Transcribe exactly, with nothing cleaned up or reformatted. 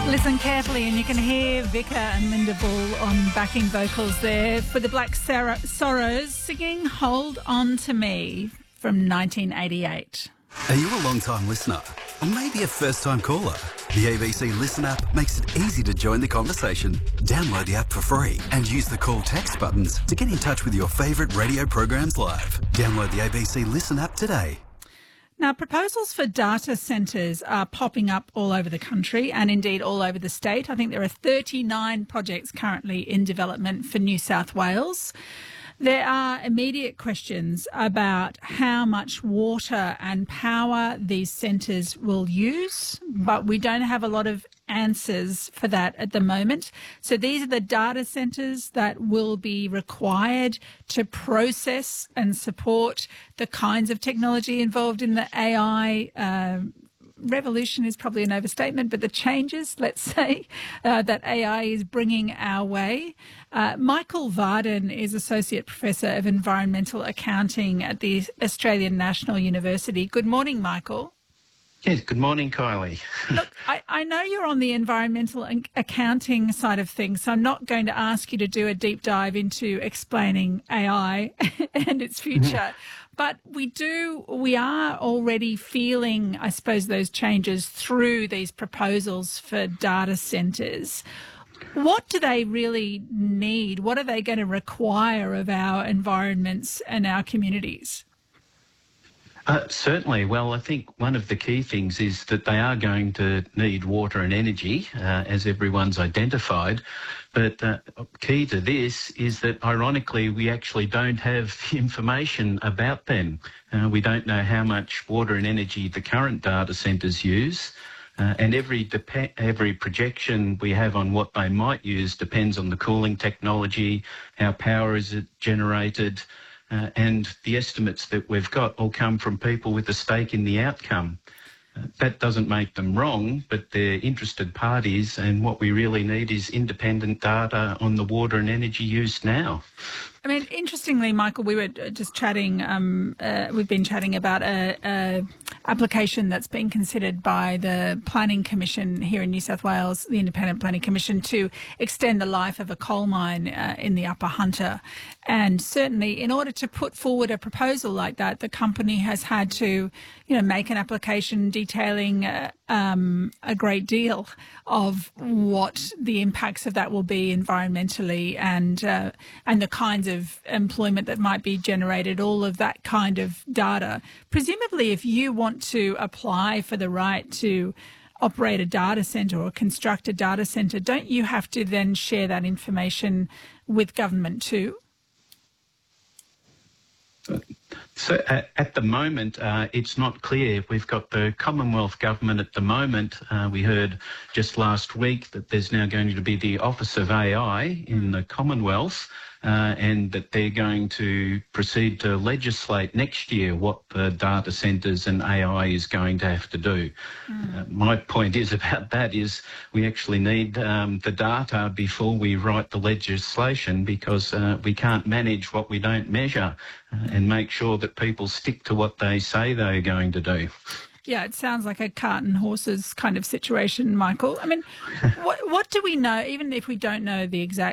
Listen carefully and you can hear Vika and Linda Bull on backing vocals there for the Black Sar- Sorrows singing Hold On To Me from nineteen eighty-eight. Are you a long-time listener? Or maybe a first-time caller? The A B C Listen app makes it easy to join the conversation. Download the app for free and use the call text buttons to get in touch with your favourite radio programs live. Download the A B C Listen app today. Now, proposals for data centres are popping up all over the country and indeed all over the state. I think there are thirty-nine projects currently in development for New South Wales. There are immediate questions about how much water and power these centres will use, but we don't have a lot of answers for that at the moment. So these are the data centres that will be required to process and support the kinds of technology involved in the A I uh, revolution is probably an overstatement, but the changes, let's say, uh, that A I is bringing our way. Uh, Michael Varden is Associate Professor of Environmental Accounting at the Australian National University. Good morning, Michael. Yes, good morning, Kylie. Look, I, I know you're on the environmental and accounting side of things, so I'm not going to ask you to do a deep dive into explaining A I and its future. But we do, we are already feeling, I suppose, those changes through these proposals for data centres. What do they really need? What are they going to require of our environments and our communities? Uh, certainly. Well, I think one of the key things is that they are going to need water and energy, uh, as everyone's identified. But uh, key to this is that, ironically, we actually don't have information about them. Uh, we don't know how much water and energy the current data centres use. Uh, and every dep- every projection we have on what they might use depends on the cooling technology, how power is generated, Uh, and the estimates that we've got all come from people with a stake in the outcome. Uh, that doesn't make them wrong, but they're interested parties, and what we really need is independent data on the water and energy used now. I mean, interestingly, Michael, we were just chatting, um, uh, we've been chatting about a, a application that's been considered by the Planning Commission here in New South Wales, the Independent Planning Commission, to extend the life of a coal mine uh, in the Upper Hunter. And certainly, in order to put forward a proposal like that, the company has had to, you know, make an application detailing uh, um, a great deal of what the impacts of that will be environmentally and uh, and the kinds of employment that might be generated, all of that kind of data. Presumably, if you want to apply for the right to operate a data centre or construct a data centre, don't you have to then share that information with government too? So uh, at the moment, uh, it's not clear. We've got the Commonwealth Government at the moment. Uh, we heard just last week that there's now going to be the Office of A I in the Commonwealth, uh, and that they're going to proceed to legislate next year what the data centres and A I is going to have to do. Mm. Uh, my point is about that is we actually need um, the data before we write the legislation, because uh, we can't manage what we don't measure uh, and make sure that people stick to what they say they're going to do. Yeah, it sounds like a cart and horses kind of situation, Michael. I mean, what, what do we know, even if we don't know the exact